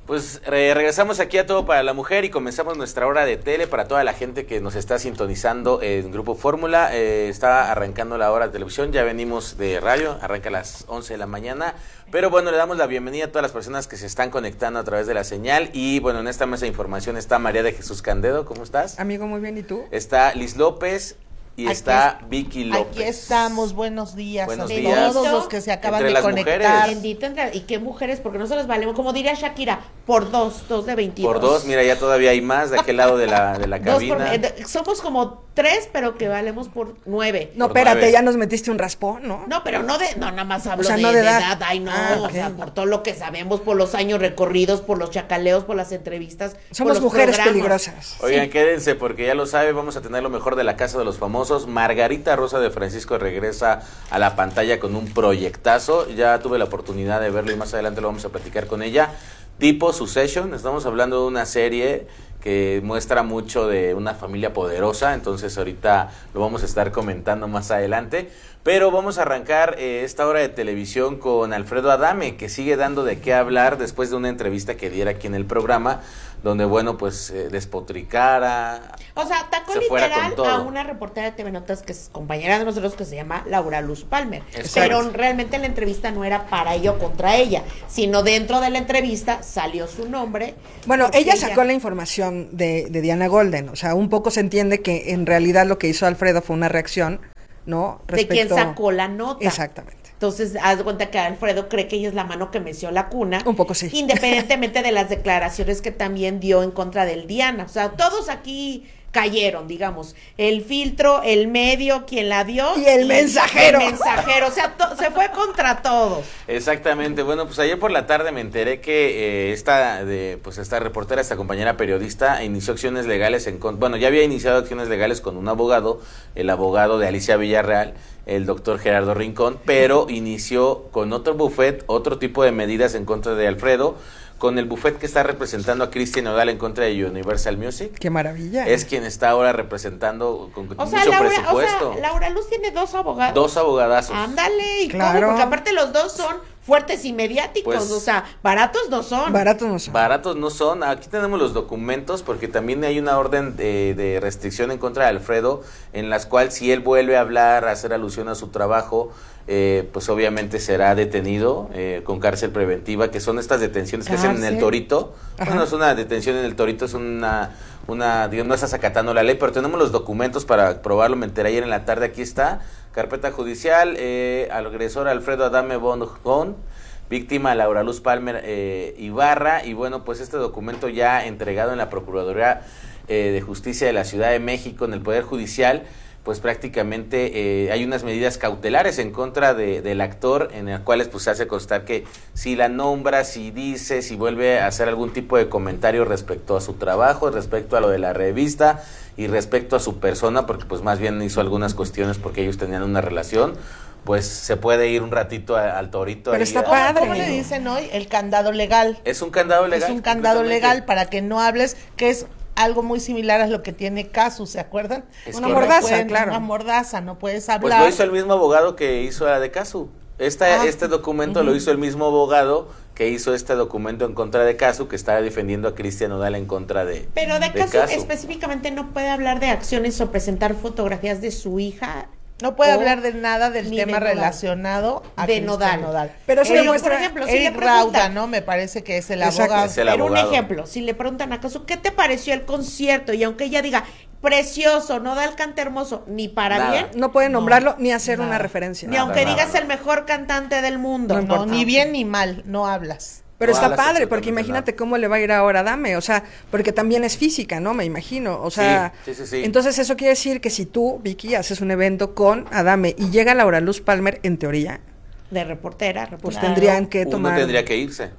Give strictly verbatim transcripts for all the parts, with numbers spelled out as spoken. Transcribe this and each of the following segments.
Pues re regresamos aquí a Todo para la Mujer y comenzamos nuestra hora de tele para toda la gente que nos está sintonizando en Grupo Fórmula. Eh, está arrancando la hora de televisión, ya venimos de radio, arranca a las once de la mañana. Pero bueno, le damos la bienvenida a todas las personas que se están conectando a través de la señal. Y bueno, en esta mesa de información está María de Jesús Candedo, ¿cómo estás? Amigo, muy bien, ¿y tú? Está Liz López. Y aquí está es, Vicky López. Aquí estamos, buenos días buenos a días. todos los que se acaban entre de las conectar. Mujeres. Bendito entre, y qué mujeres, porque nosotros valemos, como diría Shakira, por dos, dos de veintidós. Por dos, mira, ya todavía hay más de aquel lado de la, de la cabina. Dos por, eh, somos como tres, pero que valemos por nueve. No, por espérate, nueve. ya nos metiste un raspón, ¿no? No, pero no de, no, nada más hablo O sea, de, no de de edad. edad. Ay, no, Ah, o ok. sea, por todo lo que sabemos, por los años recorridos, por los chacaleos, por las entrevistas. Somos por los mujeres programas. peligrosas. Oigan, Sí. quédense porque ya lo sabe, vamos a tener lo mejor de la Casa de los Famosos. Margarita Rosa de Francisco regresa a la pantalla con un proyectazo. Ya tuve la oportunidad de verlo y más adelante lo vamos a platicar con ella. Tipo Succession, estamos hablando de una serie que muestra mucho de una familia poderosa, entonces ahorita lo vamos a estar comentando más adelante. Pero vamos a arrancar eh, esta hora de televisión con Alfredo Adame, que sigue dando de qué hablar después de una entrevista que diera aquí en el programa, donde, bueno, pues eh, despotricara. O sea, atacó se fuera literal con todo. a una reportera de T V Notas que es compañera de nosotros, que se llama Laura Luz Palmer. Es Pero correcto. realmente la entrevista no era para ella o contra ella, sino dentro de la entrevista salió su nombre. Bueno, porque ella sacó la información de, de Diana Golden, o sea, un poco se entiende que en realidad lo que hizo Alfredo fue una reacción, ¿no? de quien sacó la nota. Exactamente. Entonces, haz de cuenta que Alfredo cree que ella es la mano que meció la cuna. Un poco sí. Independientemente de las declaraciones que también dio en contra del Diana. O sea, todos aquí cayeron, digamos. El filtro, el medio, quien la dio. Y el mensajero. El mensajero. O sea, to- se fue contra todos. Exactamente, bueno, pues ayer por la tarde me enteré que eh, esta, de, pues esta reportera, esta compañera periodista, inició acciones legales en contra, bueno, ya había iniciado acciones legales con un abogado, el abogado de Alicia Villarreal, el doctor Gerardo Rincón, pero inició con otro bufet, otro tipo de medidas en contra de Alfredo, con el bufet que está representando a Cristian Nodal en contra de Universal Music. Qué maravilla. Es quien está ahora representando con O sea, mucho Laura, o presupuesto. sea, Laura Luz tiene dos abogados. Dos abogadazos. Ándale, ¿y Claro. cómo? Porque aparte los dos son fuertes y mediáticos, Pues- o sea, baratos no son. Baratos no son. Baratos no son. Aquí tenemos los documentos porque también hay una orden de, de restricción en contra de Alfredo en las cuales si él vuelve a hablar, a hacer alusión a su trabajo, eh, pues obviamente será detenido eh, con cárcel preventiva, que son estas detenciones que hacen en el Cárcel. Torito. Ajá. Bueno, es una detención en el Torito, es una, una digamos, no estás acatando la ley, pero tenemos los documentos para probarlo. Me enteré ayer en la tarde, aquí está. Carpeta judicial, eh, al agresor Alfredo Adame Bonjón, víctima Laura Luz Palmer eh, Ibarra, y bueno, pues este documento ya entregado en la Procuraduría eh, de Justicia de la Ciudad de México, en el Poder Judicial, pues prácticamente eh, hay unas medidas cautelares en contra de, del actor, en las cuales pues se hace constar que si la nombra, si dice, si vuelve a hacer algún tipo de comentario respecto a su trabajo, respecto a lo de la revista y respecto a su persona, porque pues más bien hizo algunas cuestiones porque ellos tenían una relación, pues se puede ir un ratito a, al Torito. Pero ahí está a- ¿Cómo, padre. cómo le dicen hoy? El candado legal. Es un candado legal. Es un candado completamente. legal para que no hables, que es algo muy similar a lo que tiene Casu, ¿se acuerdan? Es Una correcto. mordaza, Pueden- claro. Una mordaza, no puedes Pues hablar. lo hizo el mismo abogado que hizo la de Casu. Esta, Ah, este documento lo hizo el mismo abogado que hizo este documento en contra de Casu, que estaba defendiendo a Cristian Nodal en contra de Pero de de caso Casu. específicamente no puede hablar de acciones o presentar fotografías de su hija. No puede o hablar de nada del ni tema de Nodal. relacionado a De Cristian Nodal. Pero eso Eric- demuestra- por ejemplo, si le Eric preguntan- Rauda, ¿no? Me parece que es el Exacto. abogado. Es el Pero un abogado. ejemplo, si le preguntan a Casu, ¿qué te pareció el concierto? Y aunque ella diga, precioso, Nodal canta hermoso, ni para Nada. bien, No puede nombrarlo ni hacer nada. una referencia. ni Nada, aunque nada, digas nada. el mejor cantante del mundo. No No, importa. ni bien ni mal, no hablas. Pero No está hablas padre, absolutamente porque imagínate nada. cómo le va a ir ahora a Dame, o sea, porque también es física, ¿no? Me imagino, o sea, Sí, sí, sí, sí. entonces eso quiere decir que si tú, Vicky, haces un evento con Adame y llega Laura Luz Palmer, en teoría, De reportera, pues reportera. tendrían que Uno tomar... tendría que irse.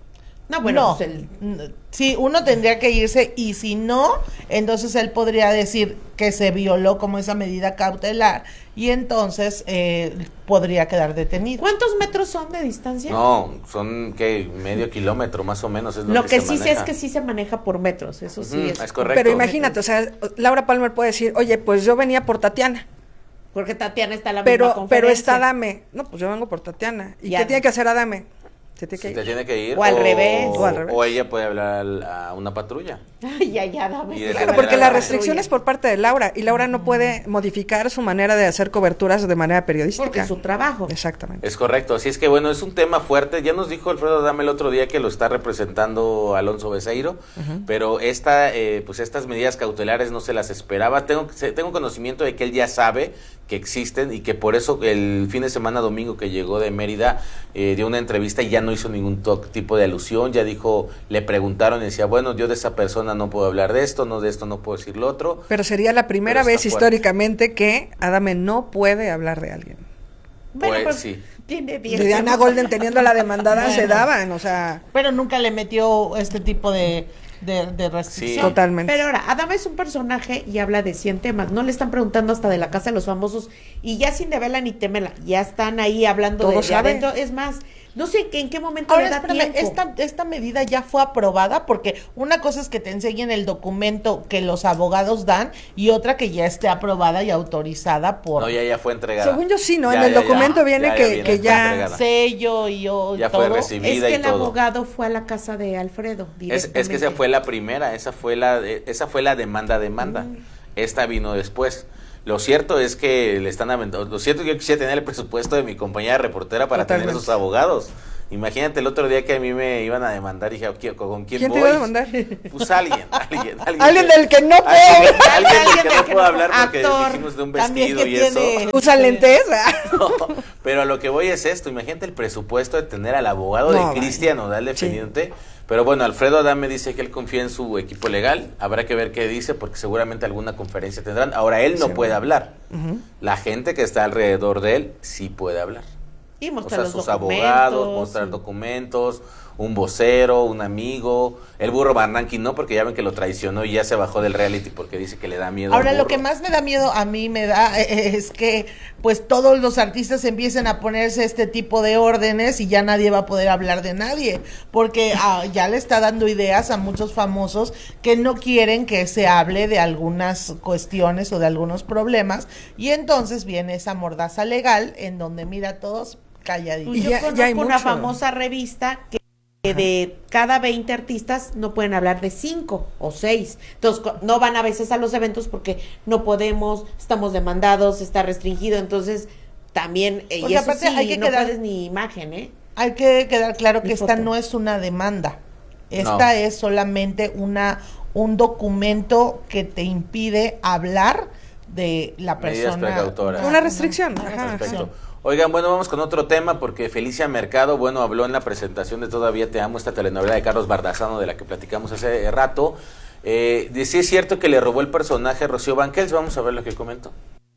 No, bueno, no, pues el- n- sí, uno tendría que irse y si no, entonces él podría decir que se violó como esa medida cautelar y entonces eh, podría quedar detenido. ¿cuántos metros son de distancia? No, son que medio kilómetro más o menos es lo, Lo que, se sí sé maneja. es que sí se maneja por metros, eso sí Ujú, es. es correcto. Pero imagínate, o sea, Laura Palmer puede decir, oye, pues yo venía por Tatiana, Porque Tatiana está en la misma pero, conferencia. pero está Adame. No, pues yo vengo por Tatiana. ¿Y Ya. qué tiene que hacer Adame? Se tiene que Se ir. te tiene que ir. O al revés. O al revés. O ella puede hablar al- a una patrulla. Ay, ya, ya, dame. Y de Claro, tener porque a la la restricción es por parte de Laura y Laura no puede modificar su manera de hacer coberturas de manera periodística. Porque es su trabajo. Exactamente. Es correcto, así es que bueno, es un tema fuerte. Ya nos dijo Alfredo Adame el otro día que lo está representando Alonso Becerril, uh-huh. pero esta, eh, pues estas medidas cautelares no se las esperaba. Tengo, tengo conocimiento de que él ya sabe que existen y que por eso el fin de semana domingo que llegó de Mérida eh, dio una entrevista y ya no hizo ningún to- tipo de alusión, ya dijo, le preguntaron y decía, bueno, yo de esa persona no puedo hablar de esto, no de esto no puedo decir lo otro. Pero sería la primera vez fuerte. históricamente que Adame no puede hablar de alguien. Bueno, pues, pues sí. Tiene diez De Diana Golden teniendo la demandada bueno. se daban, o sea. Pero nunca le metió este tipo de, de, de restricción. Sí. Totalmente. Pero ahora, Adame es un personaje y habla de cien temas. No le están preguntando hasta de la casa de los famosos y ya sin deberla ni temela. Ya están ahí hablando Todo de, de sabe. adentro. Es más, no sé en qué momento Ahora, le da espérame, tiempo. esta, esta medida ya fue aprobada porque una cosa es que te enseñen el documento que los abogados dan y otra que ya esté aprobada y autorizada por No, ya, ya fue entregada. Según yo sí, ¿no? Ya, en el ya, documento ya, viene ya, que ya viene, que ya entregada. sello y, yo, y Ya todo. fue recibida Es que y el todo. abogado fue a la casa de Alfredo. Es, es que esa fue la primera, esa fue la, esa fue la demanda demanda. Mm. Esta vino después. Lo cierto es que le están aventando. Lo cierto es que yo quisiera tener el presupuesto de mi compañera reportera para Totalmente. tener esos abogados. Imagínate el otro día que a mí me iban a demandar, dije, ¿con quién, ¿Quién voy? te iba a demandar? Pues alguien, alguien, alguien. Alguien que, del que no puedo alguien, hablar. Alguien del que no que puedo no, hablar porque actor, dijimos de un también vestido que y tiene- eso. ¿Usa lentes? No, pero a lo que voy es esto, imagínate el presupuesto de tener al abogado No, de Cristian Nodal defendiente. Sí. Pero bueno, Alfredo Adame dice que él confía en su equipo legal, habrá que ver qué dice porque seguramente alguna conferencia tendrán. Ahora él no sí, puede hablar, uh-huh. la gente que está alrededor de él sí puede hablar. Y mostrar o sea, los sus abogados, mostrar sí. documentos, un vocero, un amigo, el burro Barranqui no, porque ya ven que lo traicionó y ya se bajó del reality porque dice que le da miedo. Ahora, lo que más me da miedo a mí me da eh, es que pues todos los artistas empiecen a ponerse este tipo de órdenes y ya nadie va a poder hablar de nadie, porque ah, ya le está dando ideas a muchos famosos que no quieren que se hable de algunas cuestiones o de algunos problemas y entonces viene esa mordaza legal en donde mira todos calladitos. Yo ya, conozco ya hay una mucho. famosa revista que que de cada veinte artistas no pueden hablar de cinco o seis. Entonces, no van a veces a los eventos porque no podemos, estamos demandados, está restringido. Entonces, también, eh, y eso sí, hay que no quedar, puedes ni imagen, ¿eh? Hay que quedar claro que ni esta foto. no es una demanda. Esta no. es solamente una un documento que te impide hablar de la persona. Una restricción. Ajá, Perfecto. Oigan, bueno, vamos con otro tema porque Felicia Mercado, bueno, habló en la presentación de Todavía Te Amo, esta telenovela de Carlos Bardazano de la que platicamos hace rato. Eh, sí es cierto que le robó el personaje a Rocío Banquels, vamos a ver lo que comentó.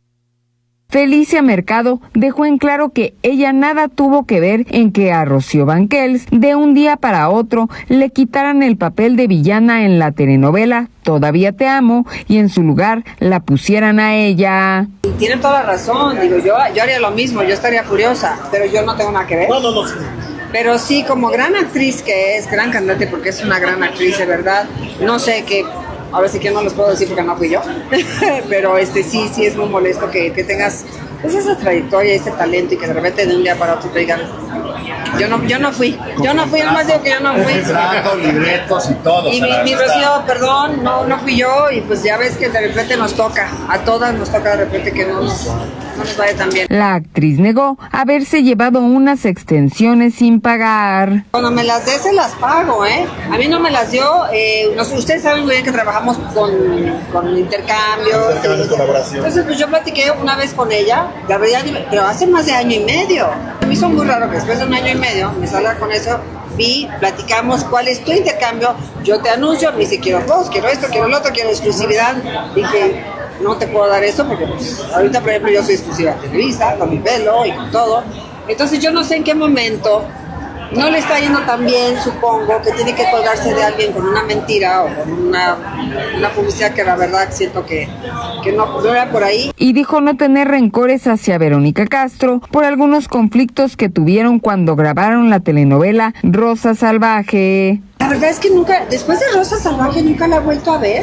Felicia Mercado dejó en claro que ella nada tuvo que ver en que a Rocío Banquels de un día para otro le quitaran el papel de villana en la telenovela Todavía Te Amo y en su lugar la pusieran a ella. Y tiene toda la razón, digo, yo, yo haría lo mismo, yo estaría furiosa, pero yo no tengo nada que ver. No, no, no, sí. Pero sí, como gran actriz que es, gran cantante porque es una gran actriz de verdad, no sé qué. Ahora sí que no les puedo decir porque no fui yo, pero este sí, sí es muy molesto que, que tengas pues, esa trayectoria, ese talento y que de repente de un día para otro te digan, yo no, yo no fui, yo no fui, nomás digo que yo no fui. Contrato, libretos y todo. Y o sea, mi, mi Rocío, perdón, no, no fui yo y pues ya ves que de repente nos toca, a todas nos toca de repente que no nos, no nos vaya tan bien. La actriz negó haberse llevado unas extensiones sin pagar. Cuando me las dé se las pago, ¿eh? A mí no me las dio, eh, no, ustedes saben muy bien que trabajamos con, con intercambios. Intercambios, colaboración. Entonces pues yo platiqué una vez con ella, la verdad, pero hace más de año y medio. A mí son muy raro que después de un año y medio me salga con eso, vi, platicamos cuál es tu intercambio, yo te anuncio, me dice quiero post, quiero esto, quiero lo otro, quiero exclusividad, dije no te puedo dar eso porque pues, ahorita por ejemplo yo soy exclusiva de Televisa, con mi pelo y con todo, entonces yo no sé en qué momento no le está yendo tan bien, supongo, que tiene que colgarse de alguien con una mentira o con una, una publicidad que la verdad siento que, que no, no era por ahí. Y dijo no tener rencores hacia Verónica Castro por algunos conflictos que tuvieron cuando grabaron la telenovela Rosa Salvaje. La verdad es que nunca, después de Rosa Salvaje nunca la he vuelto a ver.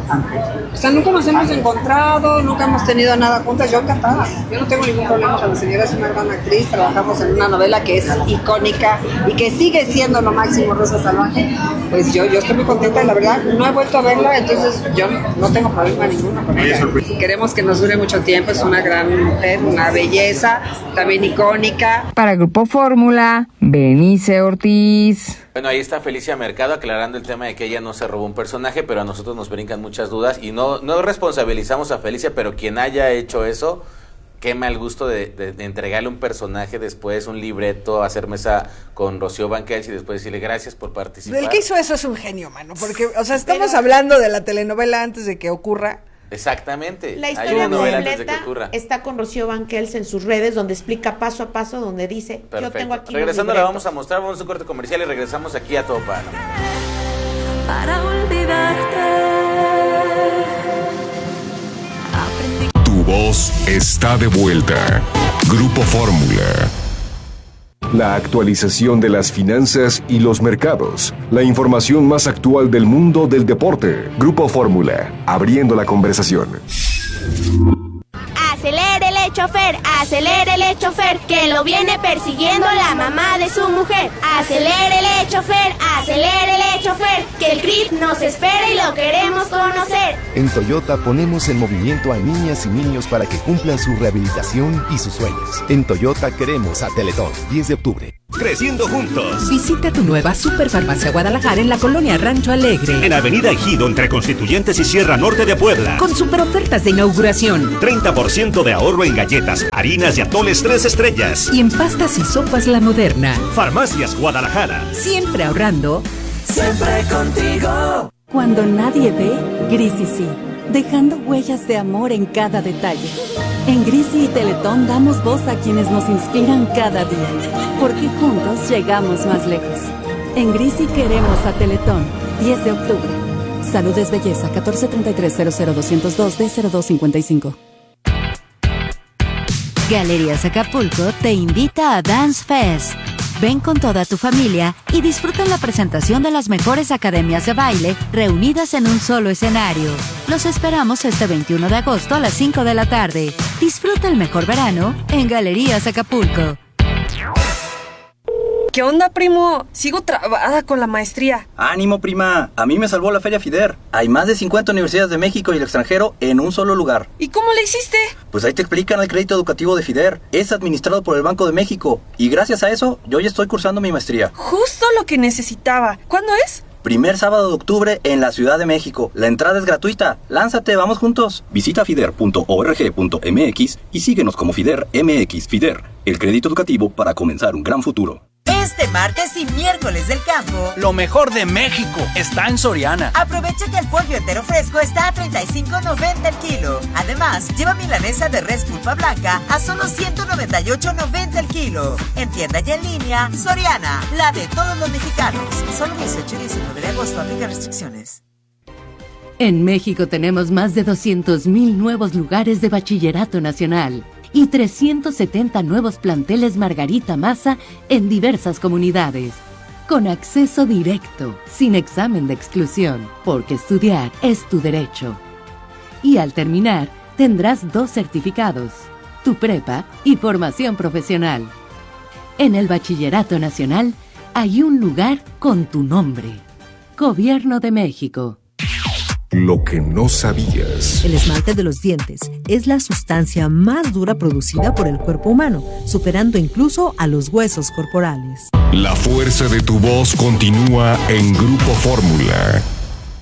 O sea, nunca nos hemos encontrado, nunca hemos tenido nada juntas, yo encantada. Yo no tengo ningún problema con la señora, es una gran actriz, trabajamos en una novela que es icónica y que sigue siendo lo máximo, Rosa Salvaje. Pues yo, yo estoy muy contenta y la verdad no he vuelto a verla, entonces yo no tengo problema ninguno con ella. Queremos que nos dure mucho tiempo, es una gran mujer, una belleza, también icónica. Para Grupo Fórmula, Benice Ortiz. Bueno, ahí está Felicia Mercado aclarando el tema de que ella no se robó un personaje, pero a nosotros nos brincan muchas dudas y no, no responsabilizamos a Felicia, pero quien haya hecho eso, qué mal gusto de, de, de entregarle un personaje después, un libreto, hacer mesa con Rocío Banquels y después decirle gracias por participar. El que hizo eso es un genio, mano, porque, o sea, estamos pero, hablando de la telenovela antes de que ocurra. Exactamente. La historia completa está con Rocío Banquels en sus redes, donde explica paso a paso, donde dice, perfecto. Yo tengo aquí regresando la vamos a mostrar, vamos a un corte comercial y regresamos aquí a Todo Para. Para olvidarte. Tu voz está de vuelta. Grupo Fórmula. La actualización de las finanzas y los mercados. La información más actual del mundo del deporte. Grupo Fórmula. Abriendo la conversación. Acelérele, chofer, acelérele, chofer, que lo viene persiguiendo la mamá de su mujer. Acelérele, chofer, acelérele, chofer, que el C R I T nos espera y lo queremos conocer. En Toyota ponemos en movimiento a niñas y niños para que cumplan su rehabilitación y sus sueños. En Toyota queremos a Teletón, diez de octubre. Creciendo juntos. Visita tu nueva Superfarmacia Guadalajara en la colonia Rancho Alegre. En Avenida Ejido, entre Constituyentes y Sierra Norte de Puebla. Con super ofertas de inauguración. treinta por ciento de ahorro en galletas, harinas y atoles tres estrellas. Y en pastas y sopas La Moderna. Farmacias Guadalajara. Siempre ahorrando. Siempre contigo. Cuando nadie ve, Grisi sí. Dejando huellas de amor en cada detalle. En Grisi y Teletón damos voz a quienes nos inspiran cada día, porque juntos llegamos más lejos. En Grisi queremos a Teletón, diez de octubre. Salud es belleza, catorce treinta y tres cero cero doscientos dos D cero dos cincuenta y cinco. Galerías Acapulco te invita a Dance Fest. Ven con toda tu familia y disfruta la presentación de las mejores academias de baile reunidas en un solo escenario. Los esperamos este veintiuno de agosto a las cinco de la tarde. Disfruta el mejor verano en Galerías Acapulco. ¿Qué onda, primo? Sigo trabada con la maestría. Ánimo, prima. A mí me salvó la Feria FIDER. Hay más de cincuenta universidades de México y el extranjero en un solo lugar. ¿Y cómo le hiciste? Pues ahí te explican el crédito educativo de FIDER. Es administrado por el Banco de México. Y gracias a eso, yo ya estoy cursando mi maestría. Justo lo que necesitaba. ¿Cuándo es? Primer sábado de octubre en la Ciudad de México. La entrada es gratuita. Lánzate, vamos juntos. Visita fider punto org punto m x y síguenos como FIDER M X. FIDER, el crédito educativo para comenzar un gran futuro. Este martes y miércoles del campo, lo mejor de México está en Soriana. Aprovecha que el pollo entero fresco está a treinta y cinco noventa el kilo. Además, lleva milanesa de res pulpa blanca a solo ciento noventa y ocho noventa el kilo. En tienda y en línea, Soriana, la de todos los mexicanos. Solo dieciocho y diecinueve de agosto, aplica restricciones. En México tenemos más de doscientos mil nuevos lugares de bachillerato nacional y trescientos setenta nuevos planteles Margarita Maza en diversas comunidades, con acceso directo, sin examen de exclusión, porque estudiar es tu derecho. Y al terminar, tendrás dos certificados, tu prepa y formación profesional. En el Bachillerato Nacional hay un lugar con tu nombre. Gobierno de México. Lo que no sabías. El esmalte de los dientes es la sustancia más dura producida por el cuerpo humano, superando incluso a los huesos corporales. La fuerza de tu voz continúa en Grupo Fórmula.